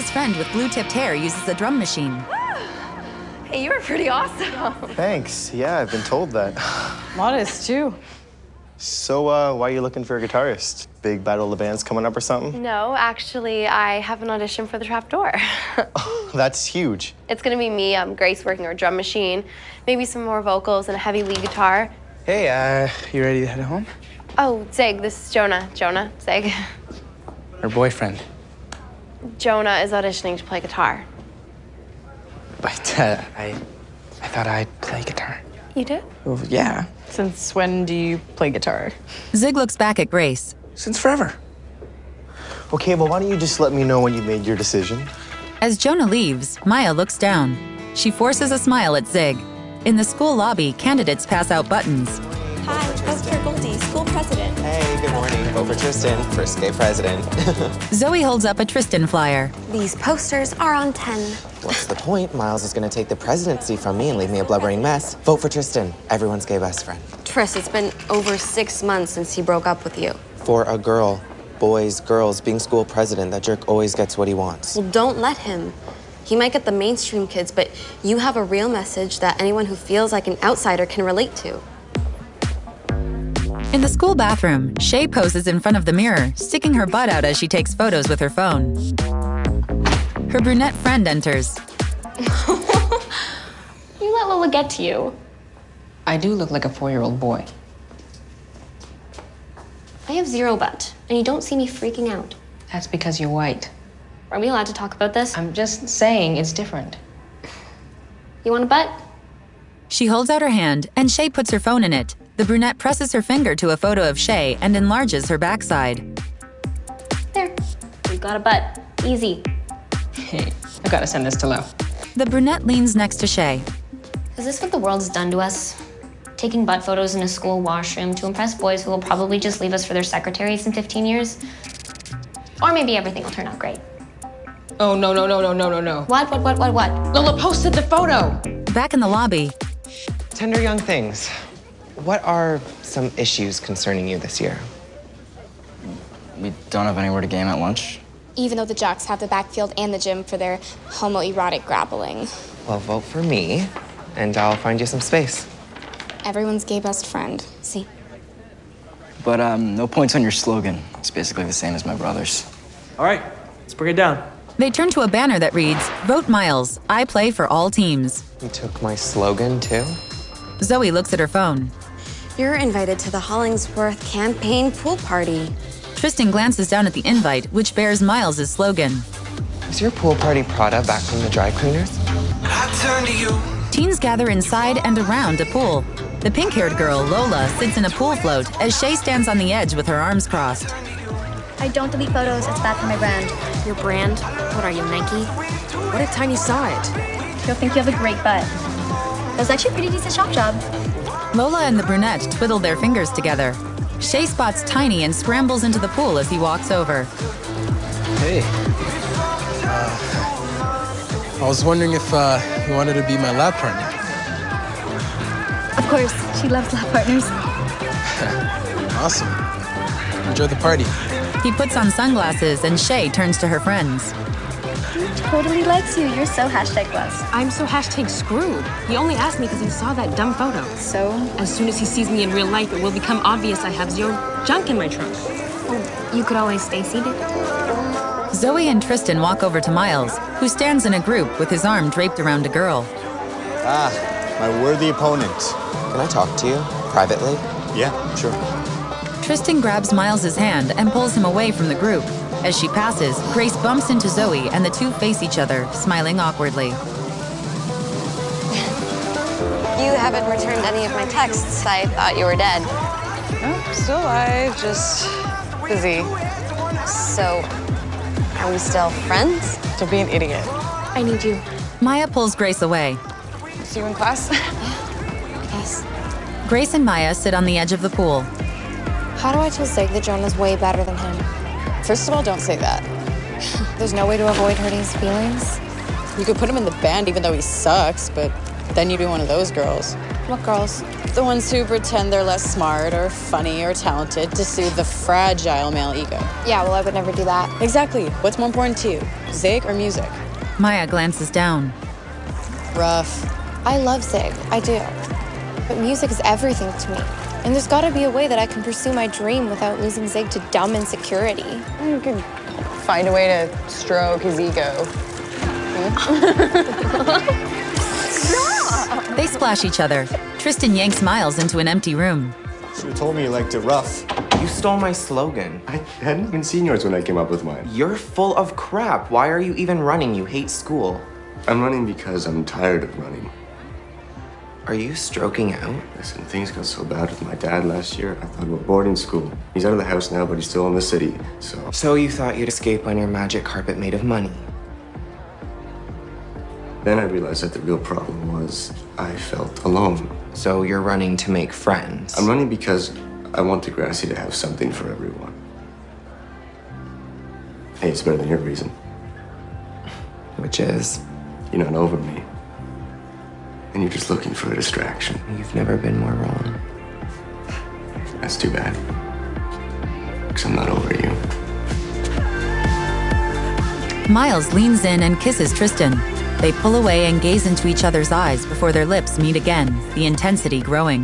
Maya's friend with blue-tipped hair uses a drum machine. Hey, you were pretty awesome. Thanks. Yeah, I've been told that. Modest, too. So, why are you looking for a guitarist? Big Battle of the Bands coming up or something? No, actually, I have an audition for the Trapdoor. Oh, that's huge. It's gonna be me, Grace working her drum machine, maybe some more vocals and a heavy lead guitar. Hey, you ready to head home? Oh, Zig, this is Jonah. Jonah, Zig. Her boyfriend. Jonah is auditioning to play guitar. But, I thought I'd play guitar. You did? Well, yeah. Since when do you play guitar? Zig looks back at Grace. Since forever. Okay, well, why don't you just let me know when you made your decision? As Jonah leaves, Maya looks down. She forces a smile at Zig. In the school lobby, candidates pass out buttons. Hi, vote for Goldie, school president. Hey, good morning. Vote for Tristan, first gay president. Zoe holds up a Tristan flyer. These posters are on 10. What's the point? Miles is gonna take the presidency from me and leave me a blubbering mess. Vote for Tristan, everyone's gay best friend. Tris, it's been over 6 months since he broke up with you. For a girl, boys, girls, being school president, that jerk always gets what he wants. Well, don't let him. He might get the mainstream kids, but you have a real message that anyone who feels like an outsider can relate to. In the school bathroom, Shay poses in front of the mirror, sticking her butt out as she takes photos with her phone. Her brunette friend enters. You let Lola get to you. I do look like a 4-year-old boy. I have 0 butt, and you don't see me freaking out. That's because you're white. Are we allowed to talk about this? I'm just saying it's different. You want a butt? She holds out her hand, and Shay puts her phone in it. The brunette presses her finger to a photo of Shay and enlarges her backside. There. We've got a butt. Easy. Hey, I've got to send this to Lo. The brunette leans next to Shay. Is this what the world's done to us? Taking butt photos in a school washroom to impress boys who will probably just leave us for their secretaries in 15 years? Or maybe everything will turn out great. Oh, no. What? Lola posted the photo! Back in the lobby, Tender young things. What are some issues concerning you this year? We don't have anywhere to game at lunch. Even though the jocks have the backfield and the gym for their homoerotic grappling. Well, vote for me, and I'll find you some space. Everyone's gay best friend. See? But no points on your slogan. It's basically the same as my brother's. All right, let's bring it down. they turn to a banner that reads, "Vote Miles. I play for all teams." You took my slogan, too? Zoe looks at her phone. You're invited to the Hollingsworth campaign pool party. Tristan glances down at the invite, which bears Miles' slogan. Is your pool party Prada back from the dry cleaners? Teens gather inside and around a pool. The pink-haired girl, Lola, sits in a pool float as Shay stands on the edge with her arms crossed. I don't delete photos, it's bad for my brand. Your brand? What are you, Nike? What a tiny side. You'll think you have a great butt. That was actually a pretty decent shop job. Lola and the brunette twiddle their fingers together. Shay spots Tiny and scrambles into the pool as he walks over. Hey. I was wondering if you wanted to be my lab partner. Of course, she loves lab partners. Awesome. Enjoy the party. He puts on sunglasses and Shay turns to her friends. He totally likes you. You're so #blessed. I'm so #screwed. He only asked me because he saw that dumb photo. So? As soon as he sees me in real life, it will become obvious I have zero junk in my trunk. You could always stay seated. Zoe and Tristan walk over to Miles, who stands in a group with his arm draped around a girl. Ah, my worthy opponent. Can I talk to you privately? Yeah, sure. Tristan grabs Miles' hand and pulls him away from the group. As she passes, Grace bumps into Zoe and the two face each other, smiling awkwardly. You haven't returned any of my texts. I thought you were dead. No, still alive, just busy. So, are we still friends? Don't be an idiot. I need you. Maya pulls Grace away. See you in class? Yes. Grace and Maya sit on the edge of the pool. How do I tell Zig that Jonah's way better than him? First of all, don't say that. There's no way to avoid hurting his feelings. You could put him in the band even though he sucks, but then you'd be one of those girls. What girls? The ones who pretend they're less smart or funny or talented to soothe the fragile male ego. Yeah, well, I would never do that. Exactly. What's more important to you, Zig or music? Maya glances down. Rough. I love Zig, I do. But music is everything to me. And there's gotta be a way that I can pursue my dream without losing Zig to dumb insecurity. You could find a way to stroke his ego. They splash each other. Tristan yanks Miles into an empty room. Should have told me you liked it rough. You stole my slogan. I hadn't even seen yours when I came up with mine. You're full of crap. Why are you even running? You hate school. I'm running because I'm tired of running. Are you stroking out? Listen, things got so bad with my dad last year, I thought about boarding school. He's out of the house now, but he's still in the city, so... So you thought you'd escape on your magic carpet made of money? Then I realized that the real problem was I felt alone. So you're running to make friends? I'm running because I want Degrassi to have something for everyone. Hey, it's better than your reason. Which is? You're not over me. And you're just looking for a distraction. You've never been more wrong. That's too bad. Because I'm not over you. Miles leans in and kisses Tristan. They pull away and gaze into each other's eyes before their lips meet again, the intensity growing.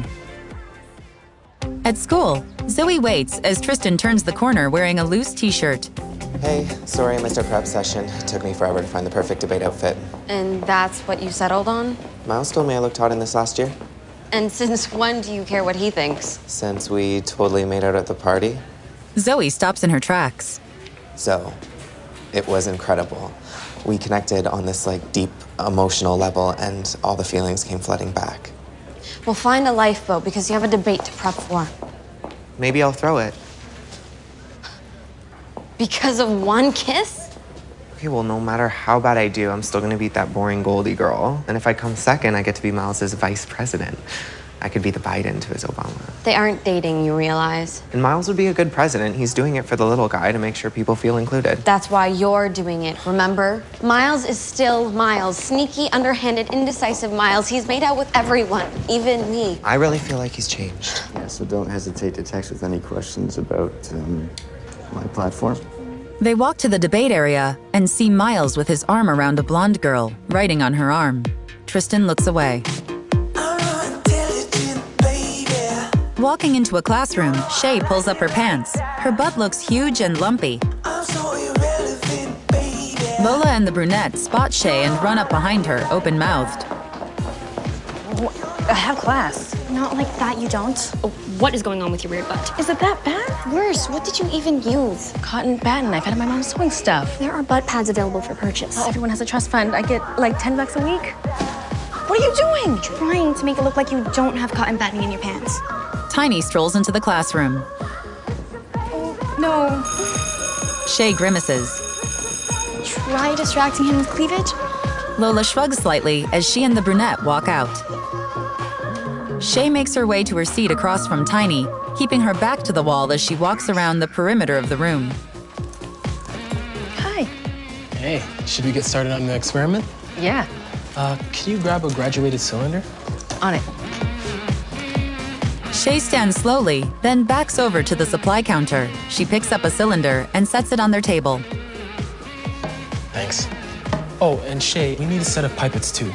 At school, Zoe waits as Tristan turns the corner wearing a loose t-shirt. Hey, sorry I missed our prep session. It took me forever to find the perfect debate outfit. And that's what you settled on? Miles told me I looked hot in this last year. And since when do you care what he thinks? Since we totally made out at the party. Zoe stops in her tracks. So, it was incredible. We connected on this, deep emotional level, and all the feelings came flooding back. We'll find a lifeboat because you have a debate to prep for. Maybe I'll throw it. Because of one kiss? Okay, well, no matter how bad I do, I'm still gonna beat that boring Goldie girl. And if I come second, I get to be Miles's vice president. I could be the Biden to his Obama. They aren't dating, you realize. And Miles would be a good president. He's doing it for the little guy to make sure people feel included. That's why you're doing it, remember? Miles is still Miles. Sneaky, underhanded, indecisive Miles. He's made out with everyone, even me. I really feel like he's changed. Yeah, so don't hesitate to text with any questions about my platform. They walk to the debate area and see Miles with his arm around a blonde girl, writing on her arm. Tristan looks away. Walking into a classroom, Shay pulls up her pants. Her butt looks huge and lumpy. Lola and the brunette spot Shay and run up behind her, open-mouthed. I have class. Not like that, you don't. Oh, what is going on with your weird butt? Is it that bad? Worse, what did you even use? Cotton batting knife out of my mom's sewing stuff. There are butt pads available for purchase. Well, everyone has a trust fund. I get like $10 a week. What are you doing? Trying to make it look like you don't have cotton batting in your pants. Tiny strolls into the classroom. Oh, no. Shay grimaces. Try distracting him with cleavage? Lola shrugs slightly as she and the brunette walk out. Shay makes her way to her seat across from Tiny, keeping her back to the wall as she walks around the perimeter of the room. Hi. Hey, should we get started on the experiment? Yeah. Can you grab a graduated cylinder? On it. Shay stands slowly, then backs over to the supply counter. She picks up a cylinder and sets it on their table. Thanks. Oh, and Shay, we need a set of pipettes too.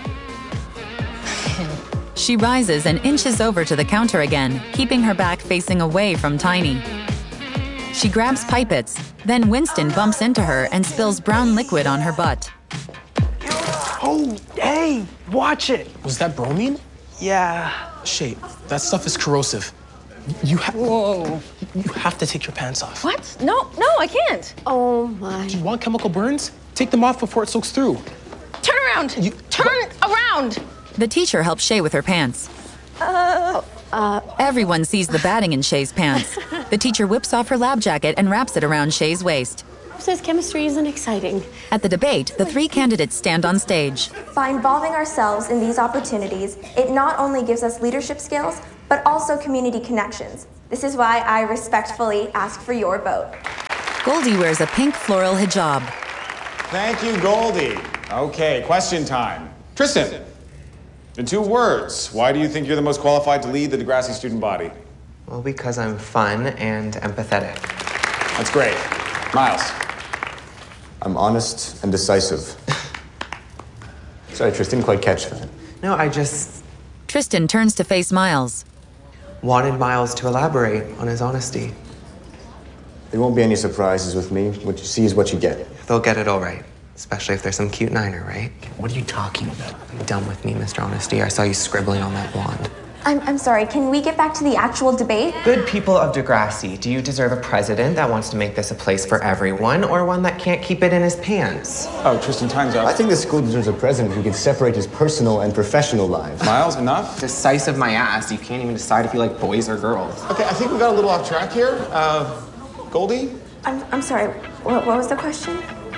She rises and inches over to the counter again, keeping her back facing away from Tiny. She grabs pipettes, then Winston bumps into her and spills brown liquid on her butt. Oh, hey, watch it. Was that bromine? Yeah. Shay, that stuff is corrosive. Whoa. You have to take your pants off. What? No, I can't. Oh my. Do you want chemical burns? Take them off before it soaks through. Turn around. Turn around. The teacher helps Shay with her pants. Everyone sees the batting in Shay's pants. The teacher whips off her lab jacket and wraps it around Shay's waist. Says chemistry isn't exciting. At the debate, the three candidates stand on stage. By involving ourselves in these opportunities, it not only gives us leadership skills, but also community connections. This is why I respectfully ask for your vote. Goldie wears a pink floral hijab. Thank you, Goldie. Okay, question time. Tristan, In 2 words, why do you think you're the most qualified to lead the Degrassi student body? Well, because I'm fun and empathetic. That's great. Miles. I'm honest and decisive. Sorry, Tristan, didn't quite catch that. No, I just Tristan turns to face Miles. wanted Miles to elaborate on his honesty. There won't be any surprises with me. What you see is what you get. They'll get it all right, especially if there's some cute niner, right? What are you talking about? Done with me, Mr. Honesty. I saw you scribbling on that wand. I'm sorry, can we get back to the actual debate? Good people of Degrassi, do you deserve a president that wants to make this a place for everyone, or one that can't keep it in his pants? Oh, Tristan, time's up. I think the school deserves a president who can separate his personal and professional lives. Miles, enough? Decisive my ass. You can't even decide if you like boys or girls. Okay, I think we got a little off track here. Goldie? I'm sorry, what was the question?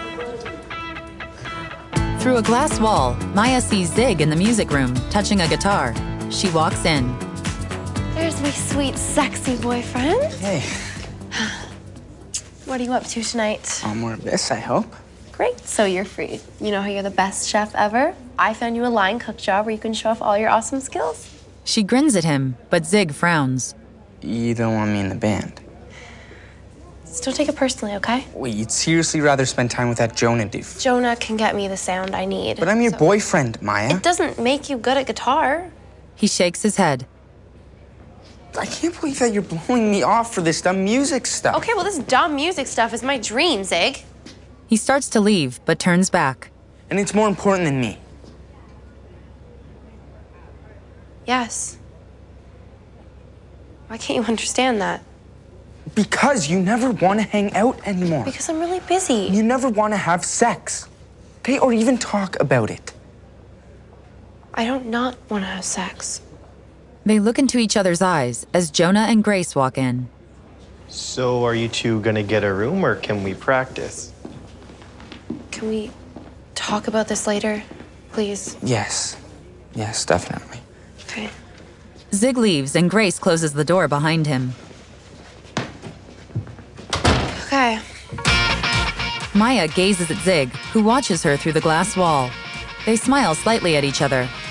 Through a glass wall, Maya sees Zig in the music room, touching a guitar. She walks in. There's my sweet, sexy boyfriend. Hey. What are you up to tonight? More of this, I hope. Great, so you're free. You know how you're the best chef ever? I found you a line cook job where you can show off all your awesome skills. She grins at him, but Zig frowns. You don't want me in the band. Just don't take it personally, okay? Wait, you'd seriously rather spend time with that Jonah doof? Jonah can get me the sound I need. But I'm your boyfriend, Maya. It doesn't make you good at guitar. He shakes his head. I can't believe that you're blowing me off for this dumb music stuff. Okay, well, this dumb music stuff is my dream, Zig. He starts to leave, but turns back. And it's more important than me. Yes. Why can't you understand that? Because you never want to hang out anymore. Because I'm really busy. You never want to have sex. Okay, or even talk about it. I don't not want to have sex. They look into each other's eyes as Jonah and Grace walk in. So are you two gonna get a room or can we practice? Can we talk about this later, please? Yes. Yes, definitely. Okay. Zig leaves and Grace closes the door behind him. Okay. Maya gazes at Zig, who watches her through the glass wall. They smile slightly at each other,